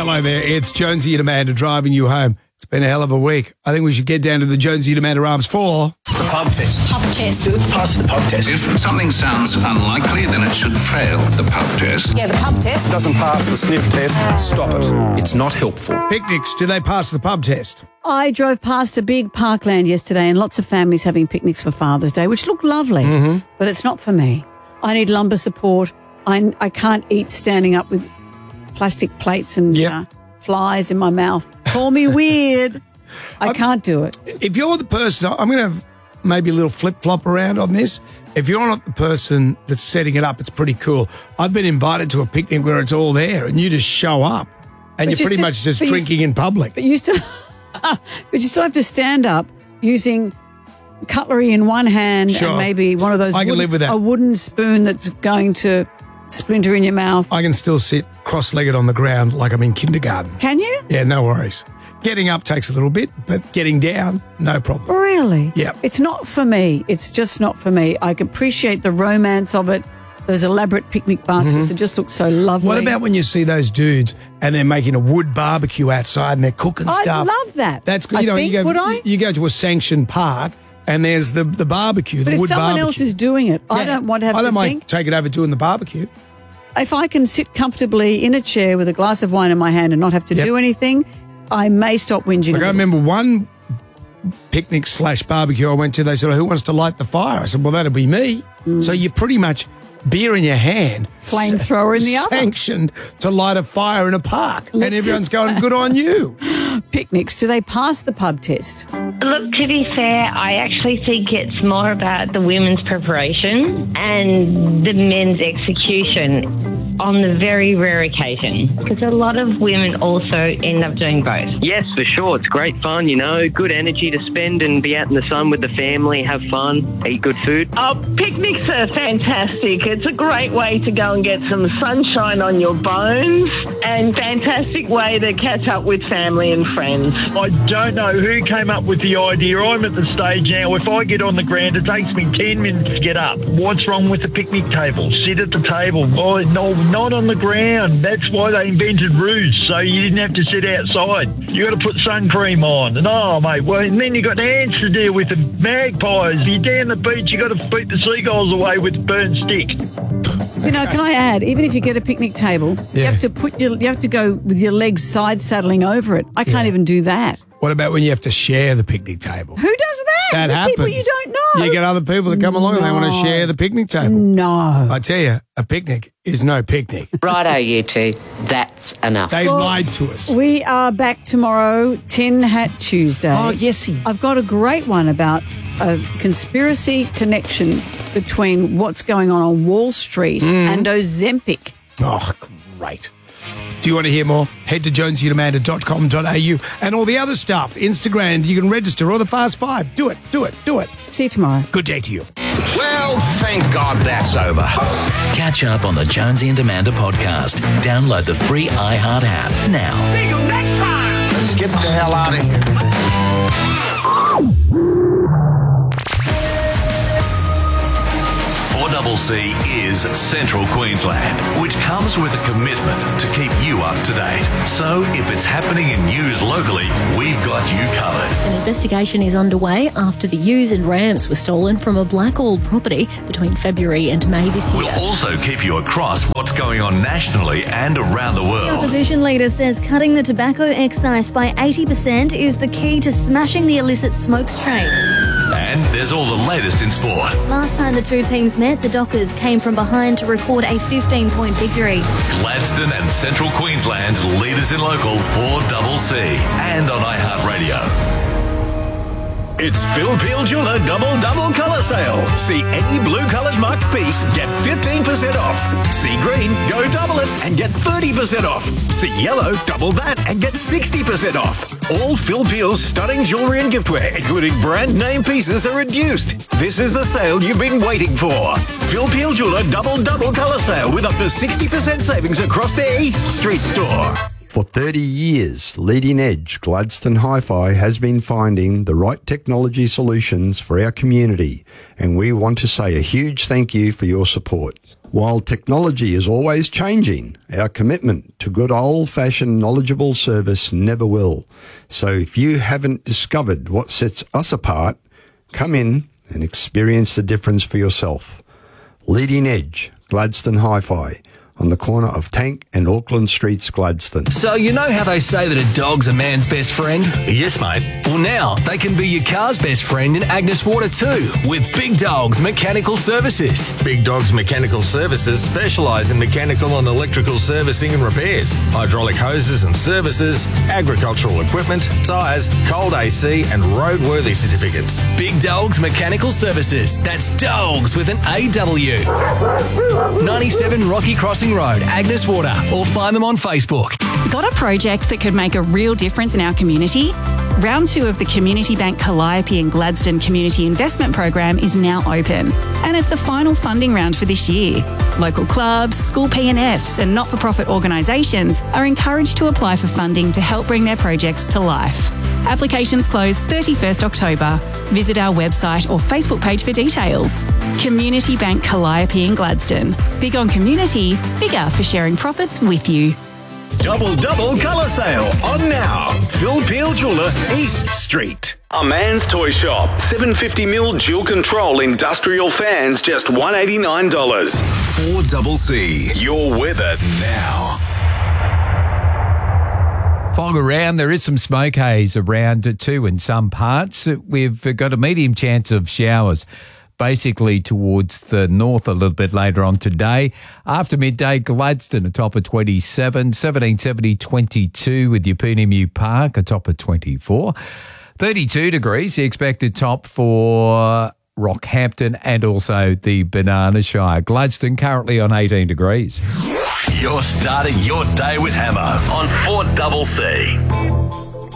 Hello there, it's Jonesy and Amanda driving you home. It's been a hell of a week. I think we should get down to the Jonesy and Amanda Arms for... The pub test. Pub test. Pass the pub test. If something sounds unlikely, then it should fail the pub test. Yeah, the pub test. Doesn't pass the sniff test. Stop it. It's not helpful. Picnics, do they pass the pub test? I drove past a big parkland yesterday and lots of families having picnics for Father's Day, which looked lovely, but it's not for me. I need lumbar support. I can't eat standing up with plastic plates and flies in my mouth. Call me weird. I can't do it. If you're the person, I'm going to have maybe a little flip-flop around on this. If you're not the person that's setting it up, it's pretty cool. I've been invited to a picnic where it's all there and you just show up and you're pretty much just drinking in public. But you still have to stand up using cutlery in one hand and maybe one of those I can live with that. A wooden spoon that's going to splinter in your mouth. I can still sit cross-legged on the ground like I'm in kindergarten. Can you? Yeah, no worries. Getting up takes a little bit, but getting down, no problem. Really? Yeah. It's not for me. It's just not for me. I appreciate the romance of it. Those elaborate picnic baskets that just look so lovely. What about when you see those dudes and they're making a wood barbecue outside and they're cooking stuff? I love that. That's good. You go to a sanctioned park and there's the barbecue, but the wood barbecue. But if someone else is doing it, I don't want to have to think. I don't mind taking over doing the barbecue. If I can sit comfortably in a chair with a glass of wine in my hand and not have to do anything, I may stop whinging. Like I remember one picnic/barbecue I went to, they said, who wants to light the fire? I said, well, that'll be me. So you're pretty much beer in your hand. Flamethrower in the oven. Sanctioned to light a fire in a park. And everyone's going, good on you. Picnics, do they pass the pub test? Look, to be fair, I actually think it's more about the women's preparation and the men's execution on the very rare occasion, because a lot of women also end up doing both. Yes, for sure. It's great fun, good energy to spend and be out in the sun with the family, have fun, eat good food. Oh, picnics are fantastic. It's a great way to go and get some sunshine on your bones and fantastic way to catch up with family and friends. I don't know who came up with the idea. I'm at the stage now, if I get on the ground, it takes me 10 minutes to get up. What's wrong with the picnic table? Sit at the table. Oh, no, not on the ground. That's why they invented roofs, so you didn't have to sit outside. You got to put sun cream on. And and then you got ants to deal with, the magpies. You're down the beach, you got to beat the seagulls away with a burnt stick. Can I add, even if you get a picnic table, you have to go with your legs side saddling over it. I can't even do that. What about when you have to share the picnic table? Who does that? That with happens. People you don't know. You get other people that come along and they want to share the picnic table. No. I tell you, a picnic is no picnic. Righto, you two. That's enough. They lied to us. We are back tomorrow, Tin Hat Tuesday. Oh, yesy. I've got a great one about a conspiracy connection between what's going on Wall Street and Ozempic. Oh, great. Do you want to hear more? Head to jonesyandamanda.com.au and all the other stuff. Instagram, you can register, or the Fast Five. Do it. See you tomorrow. Good day to you. Well, thank God that's over. Catch up on the Jonesy and Amanda podcast. Download the free iHeart app now. See you next time. Let's get the hell out of here. 4CC is Central Queensland, which comes with a commitment to keep you up to date. So if it's happening in news locally, we've got you covered. An investigation is underway after the ewes and rams were stolen from a Blackall property between February and May this year. We'll also keep you across what's going on nationally and around the world. The opposition leader says cutting the tobacco excise by 80% is the key to smashing the illicit smokes trade. And there's all the latest in sport. Last time the two teams met, the Dockers came from behind to record a 15-point victory. Gladstone and Central Queensland's leaders in local 4CC and on iHeartRadio. It's Phil Peel Jeweller Double Colour Sale. See any blue-coloured marked piece, get 15% off. See green, go double it and get 30% off. See yellow, double that and get 60% off. All Phil Peel's stunning jewellery and giftware, including brand name pieces, are reduced. This is the sale you've been waiting for. Phil Peel Jeweller Double Colour Sale with up to 60% savings across their East Street store. For 30 years, Leading Edge Gladstone Hi-Fi has been finding the right technology solutions for our community, and we want to say a huge thank you for your support. While technology is always changing, our commitment to good old-fashioned knowledgeable service never will. So if you haven't discovered what sets us apart, come in and experience the difference for yourself. Leading Edge, Gladstone Hi-Fi, on the corner of Tank and Auckland Streets, Gladstone. So you know how they say that a dog's a man's best friend? Yes, mate. Well, now they can be your car's best friend in Agnes Water too, with Big Dogs Mechanical Services. Big Dogs Mechanical Services specialise in mechanical and electrical servicing and repairs, hydraulic hoses and services, agricultural equipment, tyres, cold AC and roadworthy certificates. Big Dogs Mechanical Services. That's dogs with an AW. 97 Rocky Crossing Road, Agnes Water, or find them on Facebook. Got a project that could make a real difference in our community? Round 2 of the Community Bank Calliope and Gladstone Community Investment Program is now open, and it's the final funding round for this year. Local clubs, school P&Fs and not-for-profit organisations are encouraged to apply for funding to help bring their projects to life. Applications close 31st October. Visit our website or Facebook page for details. Community Bank Calliope in Gladstone. Big on community, bigger for sharing profits with you. Double colour sale on now. Phil Peel Jeweller, East Street. A Man's Toy Shop. 750mm dual control industrial fans, just $189. 4CC. Your weather now. Fog around. There is some smoke haze around too in some parts. We've got a medium chance of showers basically towards the north a little bit later on today. After midday, Gladstone atop of 27, 1770 22 with Yapunimu Park atop of 24. 32 degrees, the expected top for Rockhampton and also the Banana Shire. Gladstone currently on 18 degrees. You're starting your day with Hammer on 4CC.